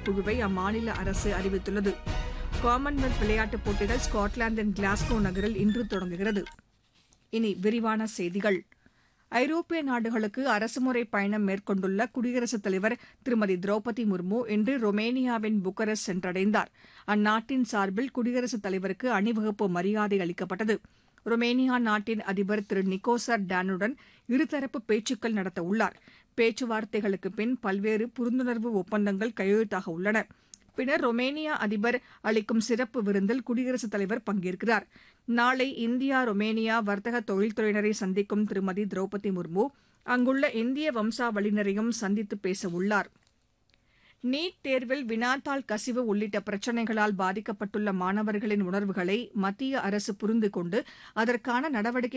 குழுவை அம்மாநில அரசு அறிவித்துள்ளது. காமன்வெல்த் விளையாட்டுப் போட்டிகள் ஸ்காட்லாந்தின் கிளாஸ்கோ நகரில் இன்று தொடங்குகிறது. இனி விரிவான செய்திகள். ஐரோப்பிய நாடுகளுக்கு அரசுமுறை பயணம் மேற்கொண்டுள்ள குடியரசுத் தலைவர் திருமதி திரௌபதி முர்மு இன்று ரொமேனியாவின் புக்காரெஸ்ட் சென்றடைந்தார். அந்நாட்டின் சார்பில் குடியரசுத் தலைவருக்கு அணிவகுப்பு மரியாதை அளிக்கப்பட்டது. ரொமேனியா நாட்டின் அதிபர் திரு நிக்கோசர் டானுடன் இருதரப்பு பேச்சுக்கள் நடத்தவுள்ளார். பேச்சுவார்த்தைகளுக்கு பின் பல்வேறு புரிந்துணர்வு ஒப்பந்தங்கள் கையெழுத்தாக உள்ளன. பின்னர் ரொமேனியா அதிபர் அளிக்கும் சிறப்பு விருந்தில் குடியரசுத் தலைவர் பங்கேற்கிறார். நாளை இந்தியா ரொமேனியா வர்த்தக தொழில்துறையினரை சந்திக்கும் திருமதி திரௌபதி முர்மு அங்குள்ள இந்திய வம்சாவளியினரையும் சந்தித்து பேசவுள்ளார். நீட் தேர்வில் வினாத்தாள் கசிவு உள்ளிட்ட பிரச்சினைகளால் பாதிக்கப்பட்டுள்ள மாணவர்களின் உணர்வுகளை மத்திய அரசு புரிந்து கொண்டு அதற்கான நடவடிக்கை